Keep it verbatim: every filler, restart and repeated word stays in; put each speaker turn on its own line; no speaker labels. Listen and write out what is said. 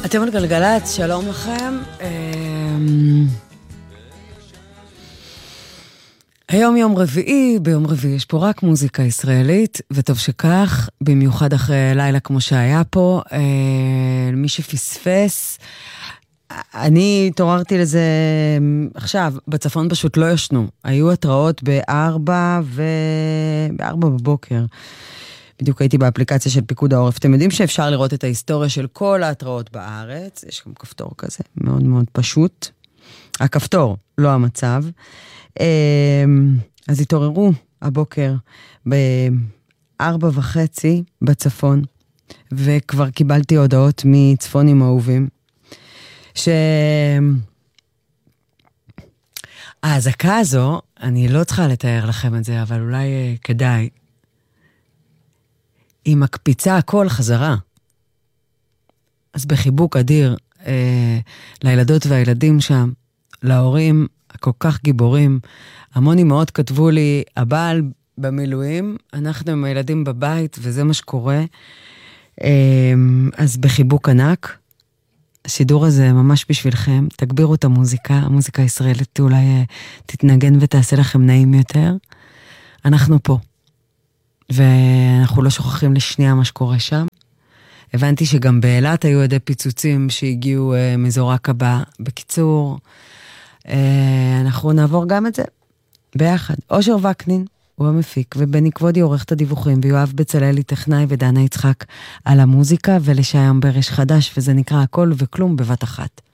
אתם על גלגלץ, שלום לכם. היום יום רביעי, ביום רביעי יש פה רק מוזיקה ישראלית, וטוב שכך, במיוחד אחרי לילה כמו שהיה פה, מי שפספס, אני התעוררתי לזה עכשיו, בצפון פשוט לא ישנו, היו התראות בארבע ו... בארבע בבוקר. בדיוק הייתי באפליקציה של פיקוד העורף. אתם יודעים שאפשר לראות את ההיסטוריה של כל ההתראות בארץ. יש גם כפתור כזה, מאוד מאוד פשוט. הכפתור, לא המצב. אז התעוררו הבוקר בארבע וחצי בצפון, וכבר קיבלתי הודעות מצפונים אהובים, ש... ההזקה הזו, אני לא צריכה לתאר לכם את זה, אבל אולי כדאי, היא מקפיצה הכל חזרה. אז בחיבוק אדיר אה, לילדות והילדים שם, להורים כל כך גיבורים, המון אמהות כתבו לי, הבעל במילואים, אנחנו עם הילדים בבית, וזה מה שקורה. אה, אז בחיבוק ענק, השידור הזה ממש בשבילכם, תגבירו את המוזיקה, המוזיקה הישראלית אולי אה, תתנגן ותעשה לכם נעים יותר. אנחנו פה. ואנחנו לא שוכחים לשנייה מה שקורה שם. הבנתי שגם באילת היו עדי פיצוצים שהגיעו אה, מזור עקבה. בקיצור, אה, אנחנו נעבור גם את זה ביחד. אושר וקנין הוא המפיק, ובני כבודי עורך את הדיווחים, ויואב בצלאלי טכנאי ודנה יצחק על המוזיקה, ולשי אמבר יש חדש, וזה נקרא הכל וכלום בבת אחת.